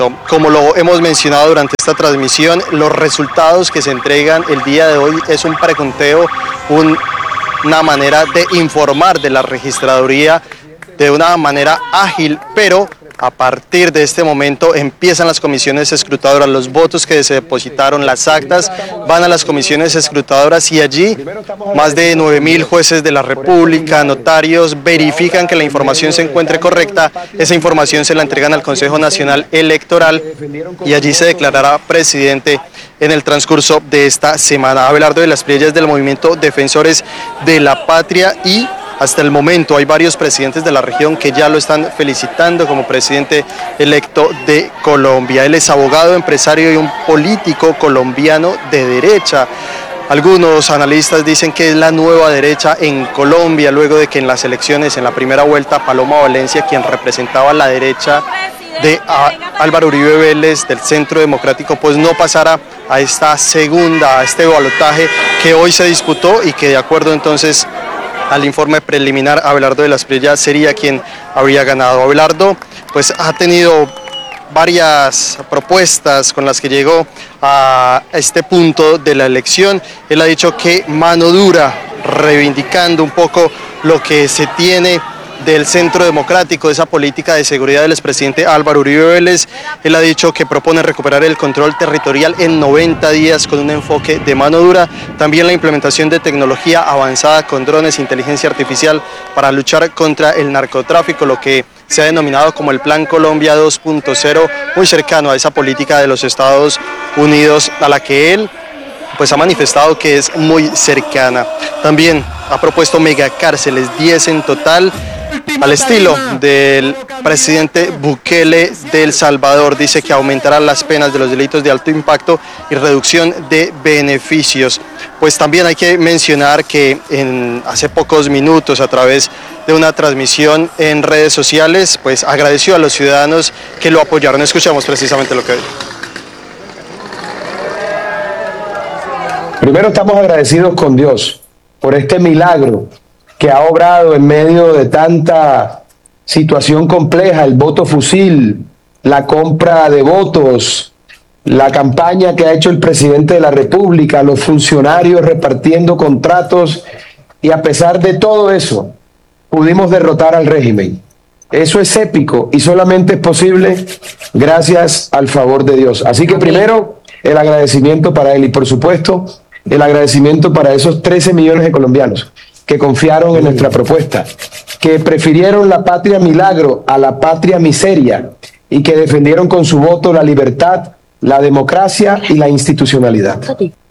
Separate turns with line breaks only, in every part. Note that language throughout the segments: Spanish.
Como lo hemos mencionado durante esta transmisión, los resultados que se entregan el día de hoy es un preconteo, una manera de informar de la registraduría de una manera ágil, pero a partir de este momento empiezan las comisiones escrutadoras, los votos que se depositaron, las actas, van a las comisiones escrutadoras y allí más de 9.000 jueces de la República, notarios, verifican que la información se encuentre correcta, esa información se la entregan al Consejo Nacional Electoral y allí se declarará presidente en el transcurso de esta semana. Abelardo de las Priellas del Movimiento Defensores de la Patria y hasta el momento hay varios presidentes de la región que ya lo están felicitando como presidente electo de Colombia. Él es abogado, empresario y un político colombiano de derecha. Algunos analistas dicen que es la nueva derecha en Colombia, luego de que en las elecciones, en la primera vuelta, Paloma Valencia, quien representaba la derecha de Álvaro Uribe Vélez del Centro Democrático, pues no pasara a esta segunda, a este balotaje que hoy se disputó y que de acuerdo entonces al informe preliminar, Abelardo de las Priellas sería quien habría ganado. Abelardo pues ha tenido varias propuestas con las que llegó a este punto de la elección. Él ha dicho que mano dura, reivindicando un poco lo que se tiene del Centro Democrático, de esa política de seguridad del expresidente Álvaro Uribe Vélez. Él ha dicho que propone recuperar el control territorial en 90 días con un enfoque de mano dura. También la implementación de tecnología avanzada con drones, inteligencia artificial para luchar contra el narcotráfico, lo que se ha denominado como el Plan Colombia 2.0, muy cercano a esa política de los Estados Unidos a la que él pues ha manifestado que es muy cercana. También ha propuesto megacárceles, 10 en total, al estilo del presidente Bukele de El Salvador. Dice que aumentará las penas de los delitos de alto impacto y reducción de beneficios. Pues también hay que mencionar que hace pocos minutos, a través de una transmisión en redes sociales, pues agradeció a los ciudadanos que lo apoyaron. Escuchamos precisamente lo que dijo.
Primero estamos agradecidos con Dios por este milagro que ha obrado en medio de tanta situación compleja, el voto fusil, la compra de votos, la campaña que ha hecho el presidente de la República, los funcionarios repartiendo contratos, y a pesar de todo eso, pudimos derrotar al régimen. Eso es épico y solamente es posible gracias al favor de Dios. Así que primero, el agradecimiento para él y por supuesto, el agradecimiento para esos 13 millones de colombianos que confiaron en nuestra propuesta, que prefirieron la patria milagro a la patria miseria y que defendieron con su voto la libertad, la democracia y la institucionalidad.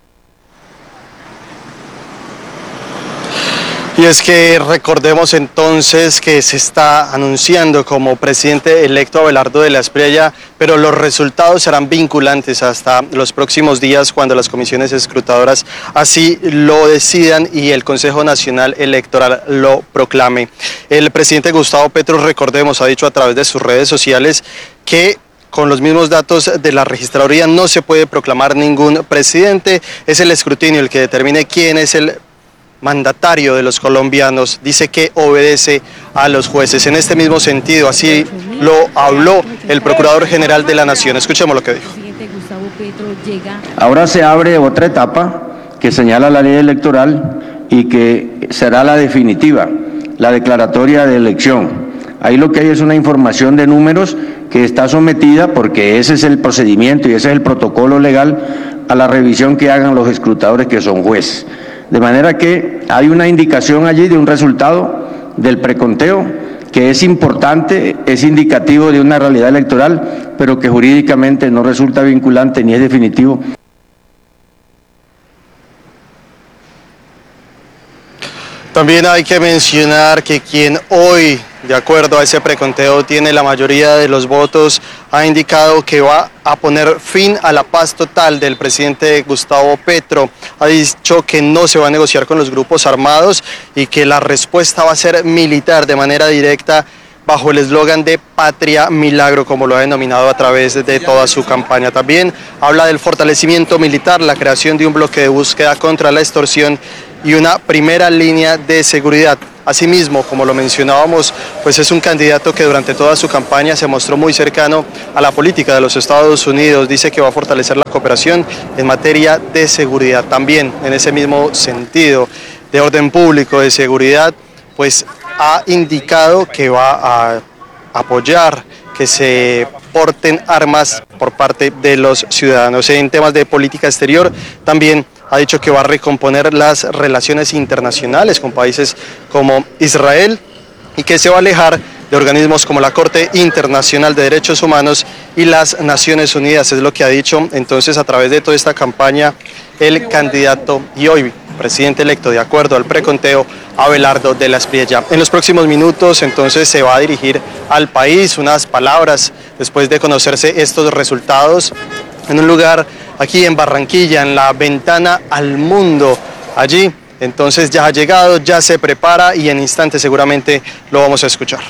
Y es que recordemos entonces que se está anunciando como presidente electo Abelardo de las Priellas, pero los resultados serán vinculantes hasta los próximos días cuando las comisiones escrutadoras así lo decidan y el Consejo Nacional Electoral lo proclame. El presidente Gustavo Petro, recordemos, ha dicho a través de sus redes sociales que con los mismos datos de la registraduría no se puede proclamar ningún presidente, es el escrutinio el que determine quién es el mandatario de los colombianos. Dice que obedece a los jueces. En este mismo sentido, así lo habló el Procurador General de la Nación. Escuchemos lo que dijo.
Ahora se abre otra etapa que señala la ley electoral y que será la definitiva, la declaratoria de elección. Ahí lo que hay es una información de números que está sometida, porque ese es el procedimiento y ese es el protocolo legal, a la revisión que hagan los escrutadores que son jueces. De manera que hay una indicación allí de un resultado del preconteo que es importante, es indicativo de una realidad electoral, pero que jurídicamente no resulta vinculante ni es definitivo.
También hay que mencionar que quien hoy, de acuerdo a ese preconteo, tiene la mayoría de los votos, ha indicado que va a poner fin a la paz total del presidente Gustavo Petro. Ha dicho que no se va a negociar con los grupos armados y que la respuesta va a ser militar de manera directa bajo el eslogan de Patria Milagro, como lo ha denominado a través de toda su campaña. También habla del fortalecimiento militar, la creación de un bloque de búsqueda contra la extorsión y una primera línea de seguridad. Asimismo, como lo mencionábamos, pues es un candidato que durante toda su campaña se mostró muy cercano a la política de los Estados Unidos. Dice que va a fortalecer la cooperación en materia de seguridad. También en ese mismo sentido, de orden público, de seguridad, pues ha indicado que va a apoyar que se porten armas por parte de los ciudadanos. En temas de política exterior, también ha dicho que va a recomponer las relaciones internacionales con países como Israel y que se va a alejar de organismos como la Corte Internacional de Derechos Humanos y las Naciones Unidas. Es lo que ha dicho entonces a través de toda esta campaña el candidato y hoy presidente electo, de acuerdo al preconteo, Abelardo de la Espriella. En los próximos minutos entonces se va a dirigir al país, unas palabras después de conocerse estos resultados en un lugar aquí en Barranquilla, en la Ventana al Mundo. Allí entonces ya ha llegado, ya se prepara y en instantes seguramente lo vamos a escuchar.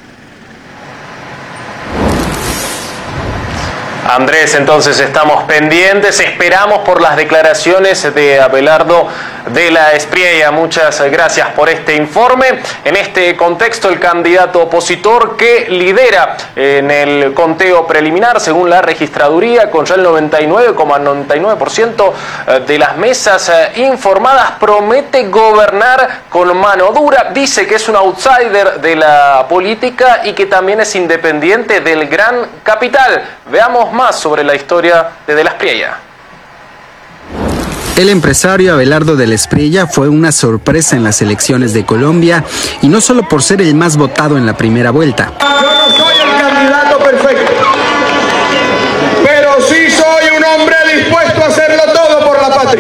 Andrés, entonces estamos pendientes, esperamos por las declaraciones de Abelardo de la Espriella. Muchas gracias por este informe. En este contexto, el candidato opositor que lidera en el conteo preliminar, según la registraduría, con ya el 99,99% de las mesas informadas, promete gobernar con mano dura. Dice que es un outsider de la política y que también es independiente del gran capital. Veamos más sobre la historia de la Espriella.
El empresario Abelardo de la Espriella fue una sorpresa en las elecciones de Colombia, y no solo por ser el más votado en la primera vuelta.
Yo no soy el candidato perfecto, pero sí soy un hombre dispuesto a hacerlo todo por la patria.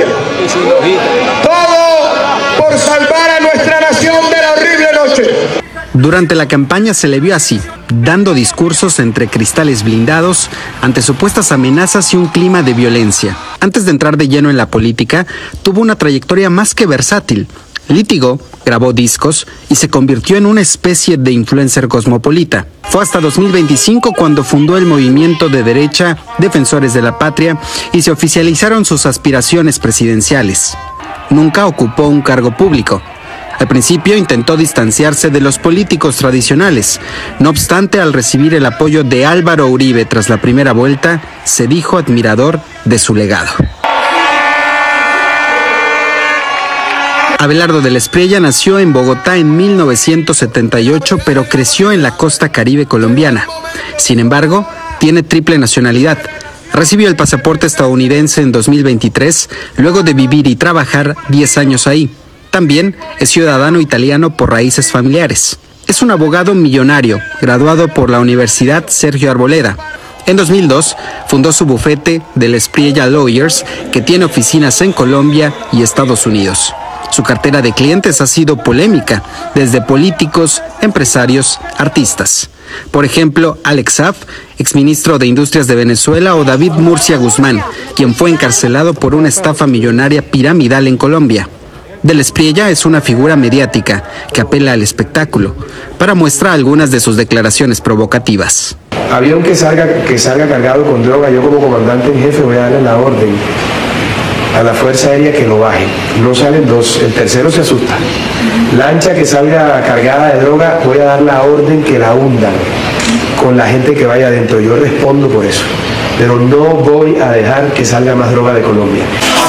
Todo por salvar a nuestra nación de la horrible noche.
Durante la campaña se le vio así, dando discursos entre cristales blindados ante supuestas amenazas y un clima de violencia. Antes de entrar de lleno en la política, tuvo una trayectoria más que versátil. Litigó, grabó discos y se convirtió en una especie de influencer cosmopolita. Fue hasta 2025 cuando fundó el movimiento de derecha Defensores de la Patria y se oficializaron sus aspiraciones presidenciales. Nunca ocupó un cargo público. Al principio intentó distanciarse de los políticos tradicionales. No obstante, al recibir el apoyo de Álvaro Uribe tras la primera vuelta, se dijo admirador de su legado. Abelardo de la Espriella nació en Bogotá en 1978, pero creció en la costa caribe colombiana. Sin embargo, tiene triple nacionalidad. Recibió el pasaporte estadounidense en 2023, luego de vivir y trabajar 10 años ahí. También es ciudadano italiano por raíces familiares. Es un abogado millonario, graduado por la Universidad Sergio Arboleda. En 2002 fundó su bufete de la Espriella Lawyers, que tiene oficinas en Colombia y Estados Unidos. Su cartera de clientes ha sido polémica, desde políticos, empresarios, artistas. Por ejemplo, Alex Saab, exministro de Industrias de Venezuela, o David Murcia Guzmán, quien fue encarcelado por una estafa millonaria piramidal en Colombia. De la Espriella es una figura mediática que apela al espectáculo. Para muestra algunas de sus declaraciones provocativas.
Avión que salga cargado con droga, yo como comandante en jefe voy a darle la orden a la Fuerza Aérea que lo baje. No salen dos, el tercero se asusta. Lancha que salga cargada de droga, voy a dar la orden que la hundan con la gente que vaya adentro. Yo respondo por eso, pero no voy a dejar que salga más droga de Colombia.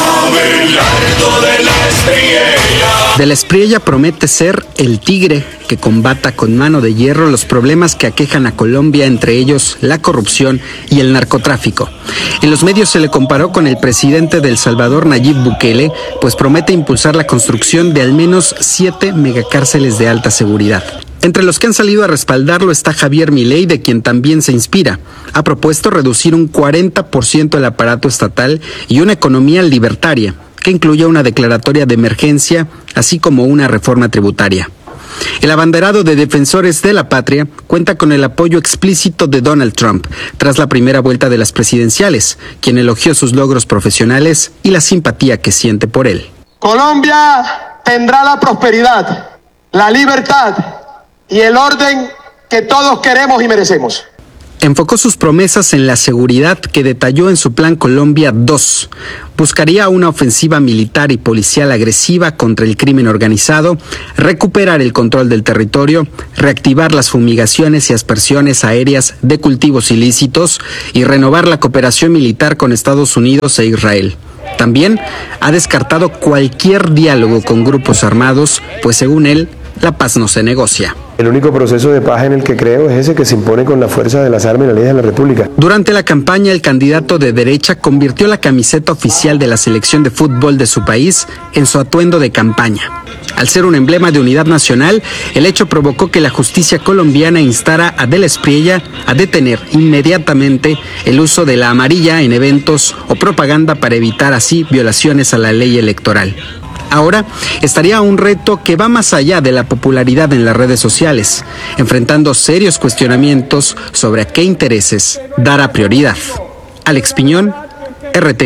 De la Espriella promete ser el tigre que combata con mano de hierro los problemas que aquejan a Colombia, entre ellos la corrupción y el narcotráfico. En los medios se le comparó con el presidente de El Salvador, Nayib Bukele, pues promete impulsar la construcción de al menos 7 megacárceles de alta seguridad. Entre los que han salido a respaldarlo está Javier Milei, de quien también se inspira. Ha propuesto reducir un 40% el aparato estatal y una economía libertaria, que incluya una declaratoria de emergencia, así como una reforma tributaria. El abanderado de Defensores de la Patria cuenta con el apoyo explícito de Donald Trump tras la primera vuelta de las presidenciales, quien elogió sus logros profesionales y la simpatía que siente por él.
Colombia tendrá la prosperidad, la libertad y el orden que todos queremos y merecemos.
enfocó sus promesas en la seguridad que detalló en su Plan Colombia 2. Buscaría una ofensiva militar y policial agresiva contra el crimen organizado, recuperar el control del territorio, reactivar las fumigaciones y aspersiones aéreas de cultivos ilícitos y renovar la cooperación militar con Estados Unidos e Israel. También ha descartado cualquier diálogo con grupos armados, pues según él, la paz no se negocia.
El único proceso de paz en el que creo es ese que se impone con la fuerza de las armas y la ley de la República.
Durante la campaña, el candidato de derecha convirtió la camiseta oficial de la selección de fútbol de su país en su atuendo de campaña. Al ser un emblema de unidad nacional, el hecho provocó que la justicia colombiana instara a De la Espriella a detener inmediatamente el uso de la amarilla en eventos o propaganda para evitar así violaciones a la ley electoral. Ahora estaría un reto que va más allá de la popularidad en las redes sociales, enfrentando serios cuestionamientos sobre a qué intereses dará prioridad. Alex Piñón, RT.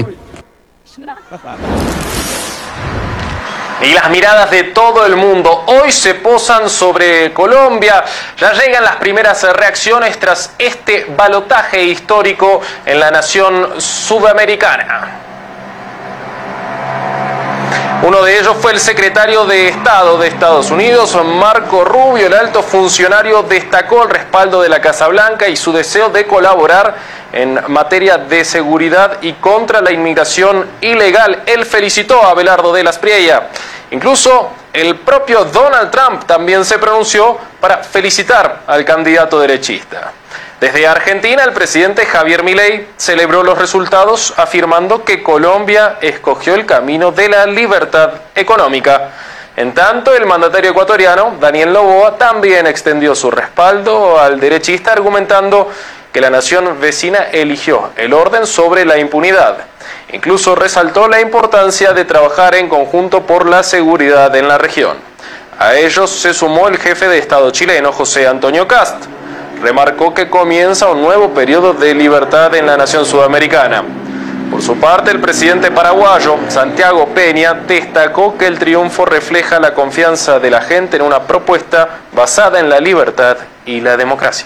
Y las miradas de todo el mundo hoy se posan sobre Colombia. Ya llegan las primeras reacciones tras este balotaje histórico en la nación sudamericana. Uno de ellos fue el secretario de Estado de Estados Unidos, Marco Rubio. El alto funcionario destacó el respaldo de la Casa Blanca y su deseo de colaborar en materia de seguridad y contra la inmigración ilegal. Él felicitó a Abelardo de la Espriella. Incluso el propio Donald Trump también se pronunció para felicitar al candidato derechista. Desde Argentina, el presidente Javier Milei celebró los resultados afirmando que Colombia escogió el camino de la libertad económica. En tanto, el mandatario ecuatoriano, Daniel Noboa, también extendió su respaldo al derechista, argumentando que la nación vecina eligió el orden sobre la impunidad. Incluso resaltó la importancia de trabajar en conjunto por la seguridad en la región. A ellos se sumó el jefe de Estado chileno, José Antonio Kast. Remarcó que comienza un nuevo periodo de libertad en la nación sudamericana. Por su parte, el presidente paraguayo, Santiago Peña, destacó que el triunfo refleja la confianza de la gente en una propuesta basada en la libertad y la democracia.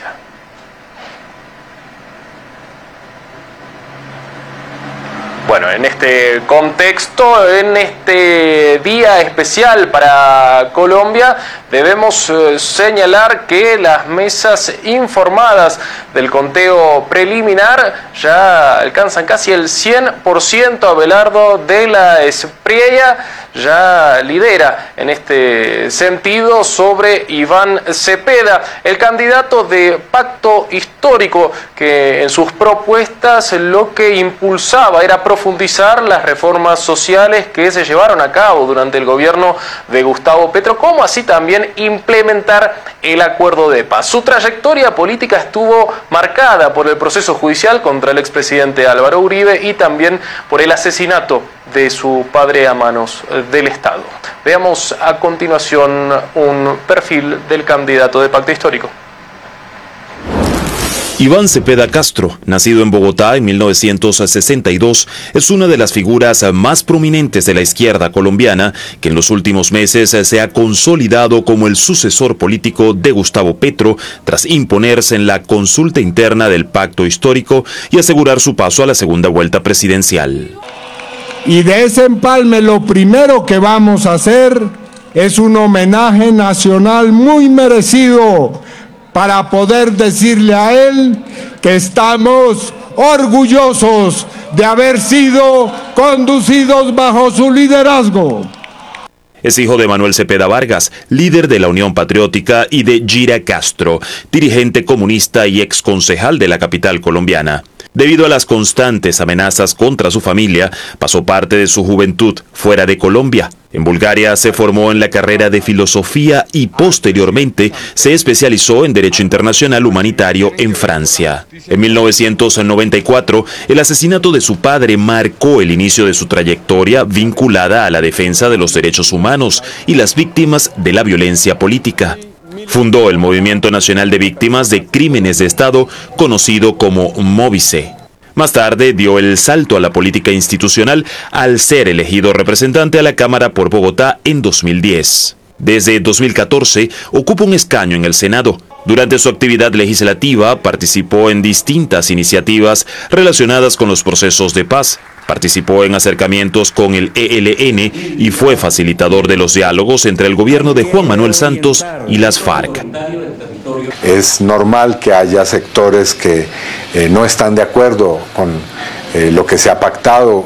Bueno, en este contexto, en este día especial para Colombia, debemos señalar que las mesas informadas del conteo preliminar ya alcanzan casi el 100%. Abelardo de la Espriella ya lidera en este sentido sobre Iván Cepeda, el candidato de Pacto Histórico, que en sus propuestas lo que impulsaba era profundizar las reformas sociales que se llevaron a cabo durante el gobierno de Gustavo Petro, como así también implementar el acuerdo de paz. Su trayectoria política estuvo marcada por el proceso judicial contra el expresidente Álvaro Uribe y también por el asesinato de su padre a manos del Estado. Veamos a continuación un perfil del candidato de Pacto Histórico.
Iván Cepeda Castro, nacido en Bogotá en 1962, es una de las figuras más prominentes de la izquierda colombiana que en los últimos meses se ha consolidado como el sucesor político de Gustavo Petro tras imponerse en la consulta interna del Pacto Histórico y asegurar su paso a la segunda vuelta presidencial.
Y de ese empalme lo primero que vamos a hacer es un homenaje nacional muy merecido para poder decirle a él que estamos orgullosos de haber sido conducidos bajo su liderazgo.
Es hijo de Manuel Cepeda Vargas, líder de la Unión Patriótica, y de Gira Castro, dirigente comunista y exconcejal de la capital colombiana. Debido a las constantes amenazas contra su familia, pasó parte de su juventud fuera de Colombia. En Bulgaria se formó en la carrera de filosofía y posteriormente se especializó en Derecho Internacional Humanitario en Francia. En 1994, el asesinato de su padre marcó el inicio de su trayectoria vinculada a la defensa de los derechos humanos y las víctimas de la violencia política. Fundó el Movimiento Nacional de Víctimas de Crímenes de Estado, conocido como Movice. Más tarde dio el salto a la política institucional al ser elegido representante a la Cámara por Bogotá en 2010. Desde 2014 ocupa un escaño en el Senado. Durante su actividad legislativa participó en distintas iniciativas relacionadas con los procesos de paz. Participó en acercamientos con el ELN y fue facilitador de los diálogos entre el gobierno de Juan Manuel Santos y las FARC.
Es normal que haya sectores que no están de acuerdo con lo que se ha pactado